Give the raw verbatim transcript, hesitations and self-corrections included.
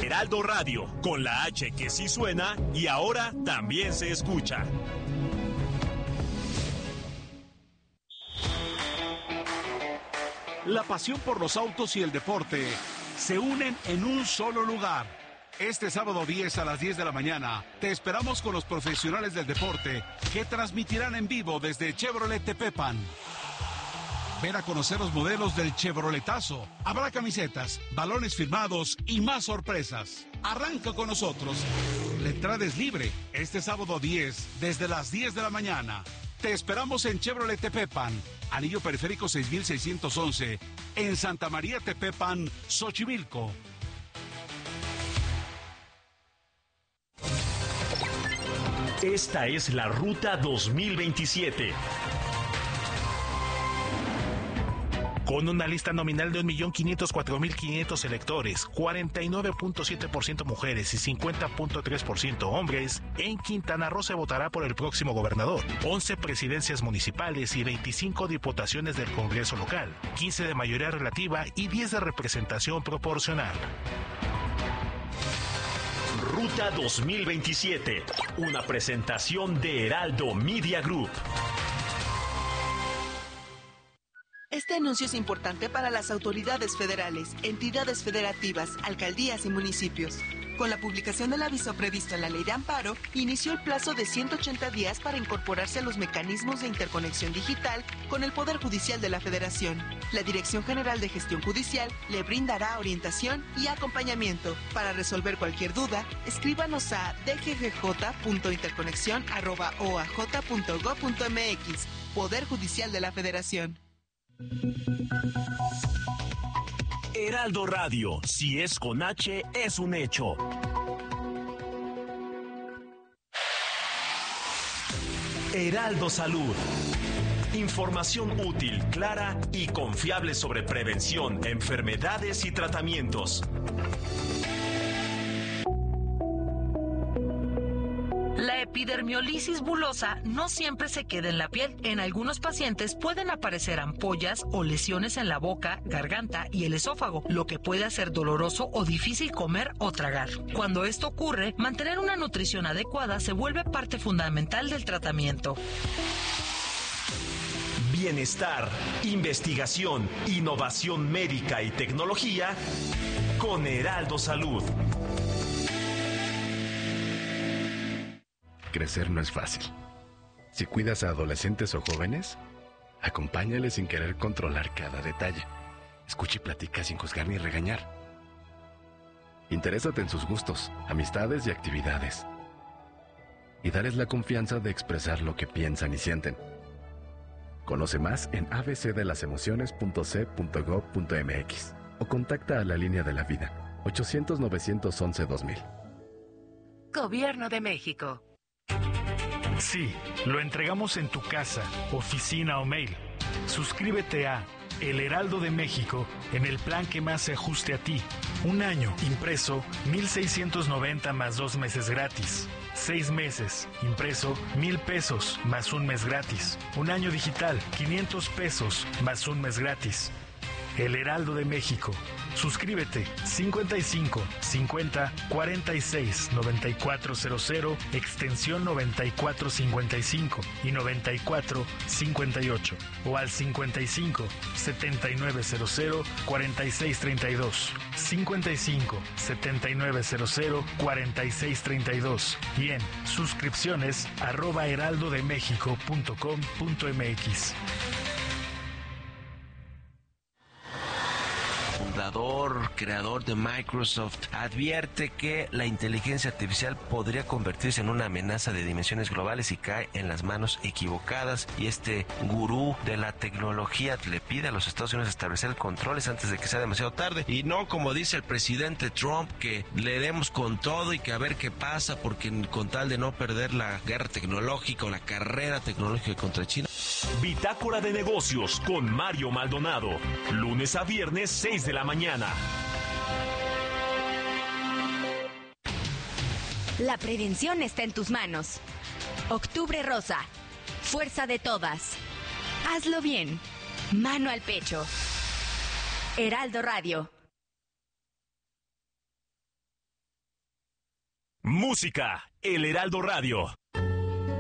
Heraldo Radio, con la H que sí suena y ahora también se escucha. La pasión por los autos y el deporte se unen en un solo lugar. Este sábado diez a las diez de la mañana, te esperamos con los profesionales del deporte que transmitirán en vivo desde Chevrolet Tepepan. Ven a conocer los modelos del Chevroletazo. Habrá camisetas, balones firmados y más sorpresas. Arranca con nosotros. La entrada es libre este sábado diez desde las diez de la mañana. Te esperamos en Chevrolet Tepepan, Anillo Periférico seis mil seiscientos once, en Santa María Tepepan, Xochimilco. Esta es la Ruta dos mil veintisiete. Con una lista nominal de un millón quinientos cuatro mil quinientos electores, cuarenta y nueve punto siete por ciento mujeres y cincuenta punto tres por ciento hombres, en Quintana Roo se votará por el próximo gobernador, once presidencias municipales y veinticinco diputaciones del Congreso local, quince de mayoría relativa y diez de representación proporcional. Ruta dos mil veintisiete, una presentación de Heraldo Media Group. Este anuncio es importante para las autoridades federales, entidades federativas, alcaldías y municipios. Con la publicación del aviso previsto en la Ley de Amparo, inició el plazo de ciento ochenta días para incorporarse a los mecanismos de interconexión digital con el Poder Judicial de la Federación. La Dirección General de Gestión Judicial le brindará orientación y acompañamiento. Para resolver cualquier duda, escríbanos a d g g j punto interconexión arroba o a j punto gob punto m x. Poder Judicial de la Federación. Heraldo Radio, si es con H, es un hecho. Heraldo Salud. Información útil, clara y confiable sobre prevención, enfermedades y tratamientos. La epidermiolisis bulosa no siempre se queda en la piel. En algunos pacientes pueden aparecer ampollas o lesiones en la boca, garganta y el esófago, lo que puede hacer doloroso o difícil comer o tragar. Cuando esto ocurre, mantener una nutrición adecuada se vuelve parte fundamental del tratamiento. Bienestar, investigación, innovación médica y tecnología con Heraldo Salud. Crecer no es fácil. Si cuidas a adolescentes o jóvenes, acompáñales sin querer controlar cada detalle. Escucha y platica sin juzgar ni regañar. Interésate en sus gustos, amistades y actividades. Y dales la confianza de expresar lo que piensan y sienten. Conoce más en a b c de las emociones punto c punto gob punto m x o contacta a la línea de la vida ochocientos, novecientos once, dos mil. Gobierno de México. Sí, lo entregamos en tu casa, oficina o mail. Suscríbete a El Heraldo de México en el plan que más se ajuste a ti. Un año, impreso, mil seiscientos noventa más dos meses gratis. Seis meses, impreso, mil pesos más un mes gratis. Un año digital, quinientos pesos más un mes gratis. El Heraldo de México. Suscríbete cincuenta y cinco, cincuenta, cuarenta y seis, noventa y cuatro cero cero, extensión noventa y cuatro cincuenta y cinco y noventa y cuatro cincuenta y ocho o al cincuenta y cinco, setenta y nueve cero cero, cuarenta y seis treinta y dos, cincuenta y cinco, setenta y nueve cero cero, cuarenta y seis treinta y dos y en suscripciones arroba heraldodemexico punto com punto m x. Fundador, creador de Microsoft, advierte que la inteligencia artificial podría convertirse en una amenaza de dimensiones globales si cae en las manos equivocadas. Y este gurú de la tecnología le pide a los Estados Unidos establecer controles antes de que sea demasiado tarde. Y no como dice el presidente Trump, que le demos con todo y que a ver qué pasa, porque con tal de no perder la guerra tecnológica o la carrera tecnológica contra China. Bitácora de Negocios con Mario Maldonado. Lunes a viernes, seis de la mañana. La prevención está en tus manos. Octubre Rosa. Fuerza de todas. Hazlo bien. Mano al pecho. Heraldo Radio. Música, El Heraldo Radio.